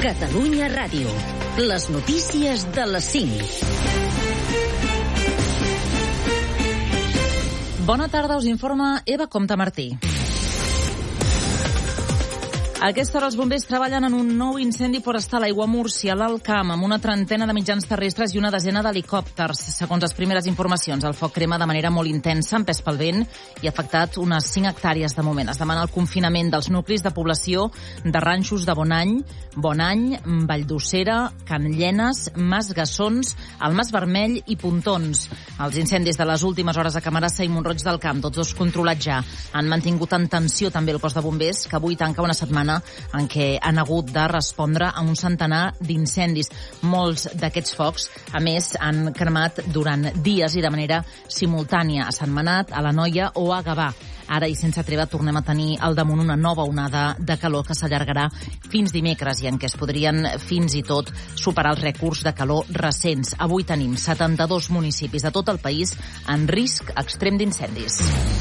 Catalunya Ràdio. Les notícies de les 5. Bona tarda, us informa Eva Comte Martí. A aquesta hora els bombers treballen en un nou incendi forestal a Aiguamúrcia, a l'Alt Camp, amb una trentena de mitjans terrestres i una desena d'helicòpters. Segons les primeres informacions, el foc crema de manera molt intensa, empès pel vent, i ha afectat unes 5 hectàrees de moment. Es demana el confinament dels nuclis de població de ranxos de Bonany, Valldosera, Can Llenes, Mas Gassons, el Mas Vermell i Pontons. Els incendis de les últimes hores a Camarasa i Mont-roig del Camp, tots dos controlats ja, han mantingut en tensió també el cos de bombers, que avui tanca una setmana en què han hagut de respondre a un centenar d'incendis. Molts d'aquests focs, a més, han cremat durant dies i de manera simultània a Sentmenat, a l'Anoia o a Gavà. Ara i sense treva tornem a tenir al damunt una nova onada de calor que s'allargarà fins dimecres i en què es podrien fins i tot superar els rècords de calor recents. Avui tenim 72 municipis de tot el país en risc extrem d'incendis.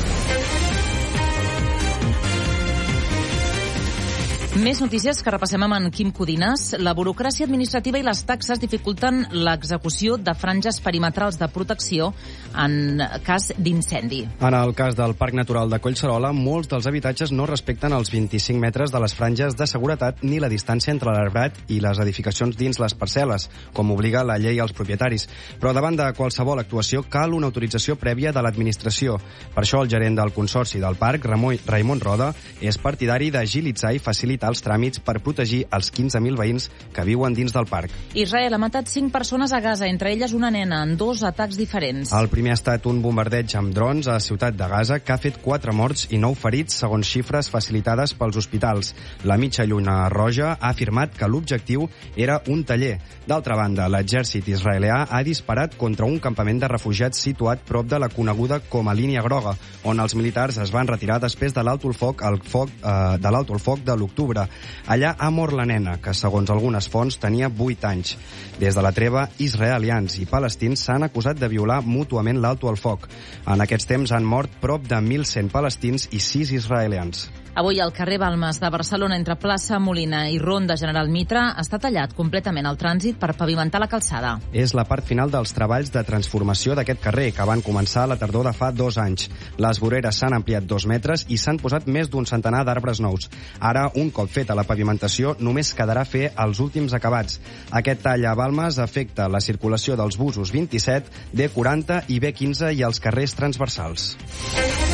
Més notícies que repassem amb en Quim Codines. La burocràcia administrativa i les taxes dificulten l'execució de franges perimetrals de protecció en cas d'incendi. En el cas del Parc Natural de Collserola, molts dels habitatges no respecten els 25 metres de les franges de seguretat ni la distància entre l'arbrat i les edificacions dins les parcel·les, com obliga la llei als propietaris. Però davant de qualsevol actuació cal una autorització prèvia de l'administració. Per això el gerent del Consorci del Parc, Raimon Roda, és partidari d'agilitzar i facilitar els tràmits per protegir els 15.000 veïns que viuen dins del parc. Israel ha matat 5 persones a Gaza, entre elles una nena, en 2 atacs diferents. El primer ha estat un bombardeig amb drons a la ciutat de Gaza que ha fet 4 morts i 9 ferits, segons xifres facilitades pels hospitals. La Mitja Lluna Roja ha afirmat que l'objectiu era un taller. D'altra banda, l'exèrcit israelià ha disparat contra un campament de refugiats situat prop de la coneguda com a línia groga, on els militars es van retirar després de l'alto el foc de l'octubre. Allà ha mort la nena, que segons algunes fonts tenia 8 anys. Des de la treva, israelians i palestins s'han acusat de violar mútuament l'alto el foc. En aquests temps han mort prop de 1.100 palestins i 6 israelians. Avui al carrer Balmes de Barcelona, entre plaça Molina i Ronda General Mitra, està tallat completament el trànsit per pavimentar la calçada. És la part final dels treballs de transformació d'aquest carrer, que van començar a la tardor de fa 2 anys. Les voreres s'han ampliat 2 metres i s'han posat més d'un centenar d'arbres nous. Ara, un cop feta la pavimentació, només quedarà fer els últims acabats. Aquest tall a Balmes afecta la circulació dels busos 27, D40 i B15 i els carrers transversals.